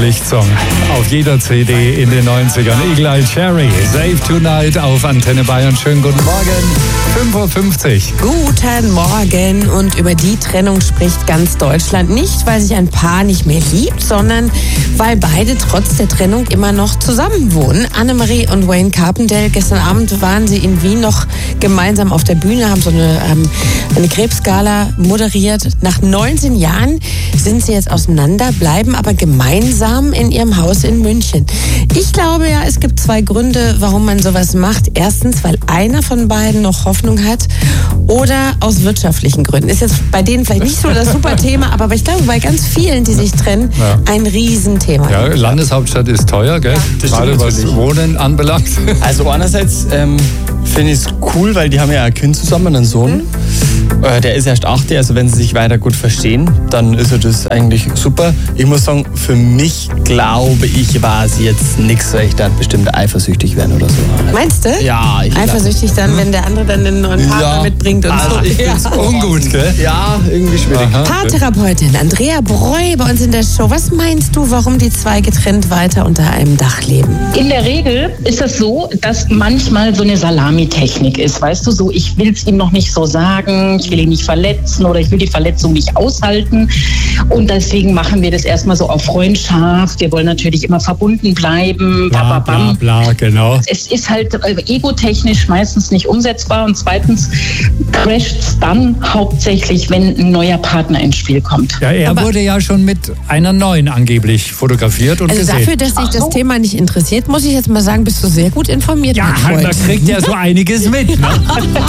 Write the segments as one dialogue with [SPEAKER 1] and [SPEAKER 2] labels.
[SPEAKER 1] Pflichtsong auf jeder CD in den 90ern. Eagle Eye Cherry, Save Tonight auf Antenne Bayern. Schönen guten Morgen, 5:50 Uhr.
[SPEAKER 2] Guten Morgen, und über die Trennung spricht ganz Deutschland. Nicht, weil sich ein Paar nicht mehr liebt, sondern weil beide trotz der Trennung immer noch zusammen wohnen. Annemarie und Wayne Carpendale, gestern Abend waren sie in Wien noch gemeinsam auf der Bühne, haben so eine Krebsgala moderiert. Nach 19 Jahren sind sie jetzt auseinander, bleiben aber gemeinsam in ihrem Haus in München. Ich glaube ja, es gibt zwei Gründe, warum man sowas macht. Erstens, weil einer von beiden noch Hoffnung hat, oder aus wirtschaftlichen Gründen. Ist jetzt bei denen vielleicht nicht so das super Thema, aber ich glaube, bei ganz vielen, die sich trennen, ein Riesenthema.
[SPEAKER 1] Ja, Landeshauptstadt ist teuer, gell?
[SPEAKER 3] Ja,
[SPEAKER 1] gerade was Wohnen anbelangt.
[SPEAKER 3] Also einerseits finde ich es cool, weil die haben ja ein Kind zusammen, einen Sohn. Der ist erst 8, also wenn sie sich weiter gut verstehen, dann ist ja das eigentlich super. Ich muss sagen, für mich, glaube ich, war es jetzt nichts, weil ich dann bestimmt eifersüchtig werden oder so.
[SPEAKER 2] Meinst du?
[SPEAKER 3] Ja.
[SPEAKER 2] Eifersüchtig dann, wenn der andere dann einen neuen Partner mitbringt und
[SPEAKER 3] also
[SPEAKER 2] so.
[SPEAKER 3] Ich find's
[SPEAKER 1] ungut, gell?
[SPEAKER 3] Ja, irgendwie schwierig.
[SPEAKER 2] Paartherapeutin Andrea Breu bei uns in der Show. Was meinst du, warum die zwei getrennt weiter unter einem Dach leben?
[SPEAKER 4] In der Regel ist es so, dass manchmal so eine Salamitechnik ist. Weißt du, so, ich will es ihm noch nicht so sagen, ich will ihn nicht verletzen oder ich will die Verletzung nicht aushalten. Und deswegen machen wir das erstmal so auf Freundschaft. Wir wollen natürlich immer verbunden bleiben.
[SPEAKER 1] Bla, bla, bla, genau.
[SPEAKER 4] Es ist halt egotechnisch meistens nicht umsetzbar. Und zweitens crasht es dann hauptsächlich, wenn ein neuer Partner ins Spiel kommt.
[SPEAKER 1] Ja, er wurde ja schon mit einer neuen angeblich fotografiert und gesehen.
[SPEAKER 2] Dafür, dass dich das Thema nicht interessiert, muss ich jetzt mal sagen, bist du sehr gut informiert.
[SPEAKER 1] Ja, man kriegt ja so einiges mit. Ne?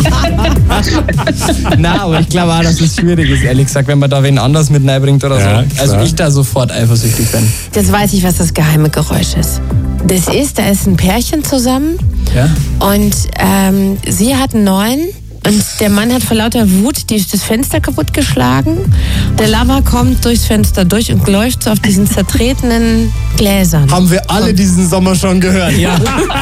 [SPEAKER 3] Na, aber ich glaube auch, dass es schwierig ist, ehrlich gesagt, wenn man da wen anders mit reinbringt oder
[SPEAKER 1] Ja,
[SPEAKER 3] so. Also
[SPEAKER 1] klar.
[SPEAKER 3] ich da sofort eifersüchtig bin.
[SPEAKER 2] Jetzt weiß ich, was das geheime Geräusch ist. Da ist ein Pärchen zusammen,
[SPEAKER 1] Ja?
[SPEAKER 2] und sie hat einen neuen. Und der Mann hat vor lauter Wut das Fenster kaputtgeschlagen. Der Lover kommt durchs Fenster durch und läuft so auf diesen zertretenen Gläsern.
[SPEAKER 3] Haben wir alle diesen Sommer schon gehört? Ja.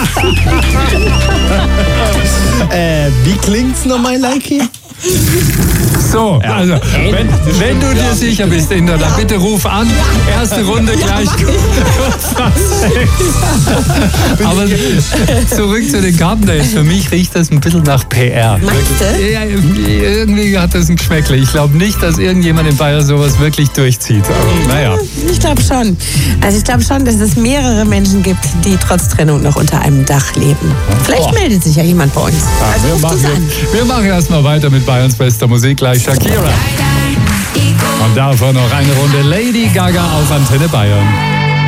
[SPEAKER 3] Wie klingt's nochmal, Likey?
[SPEAKER 1] So, also, wenn du dir sicher bist, Inder, dann bitte ruf an. Erste Runde gleich kurz was. Aber zurück zu den Carpendales. Für mich riecht das ein bisschen nach PR.
[SPEAKER 2] Meinst du?
[SPEAKER 1] Ja, irgendwie hat das ein Geschmäckle. Ich glaube nicht, dass irgendjemand in Bayern sowas wirklich durchzieht. Aber naja.
[SPEAKER 2] Ich glaube schon. Also ich glaube schon, dass es mehrere Menschen gibt, die trotz Trennung noch unter einem Dach leben. Vielleicht meldet sich ja jemand bei uns. Also ruft uns an.
[SPEAKER 1] Wir machen erstmal weiter mit Bayerns bester Musik, gleich Shakira. Und davor noch eine Runde Lady Gaga auf Antenne Bayern.